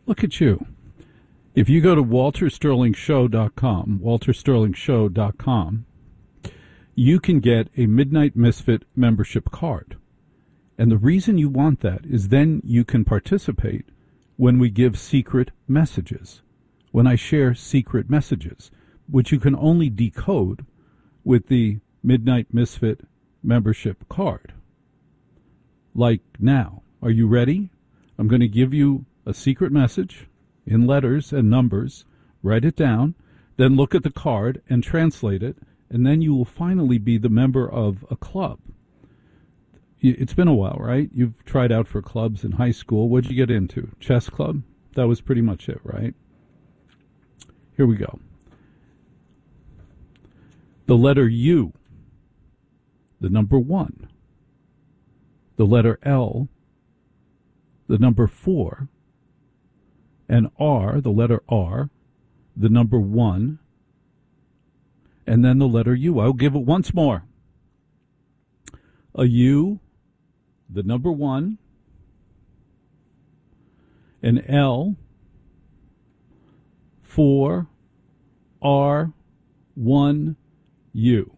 Look at you. If you go to waltersterlingshow.com, you can get a Midnight Misfit membership card. And the reason you want that is then you can participate when we give secret messages, when I share secret messages, which you can only decode with the Midnight Misfit membership card. Like now. Are you ready? I'm going to give you a secret message in letters and numbers. Write it down, then look at the card and translate it, and then you will finally be the member of a club. It's been a while, right? You've tried out for clubs in high school. What'd you get into? Chess club? That was pretty much it, right? Here we go. The letter U, the number 1. The letter L, the number 4, and R, the letter R, the number 1, and then the letter U. I'll give it once more. A U, the number 1, an L, 4, R, 1, U.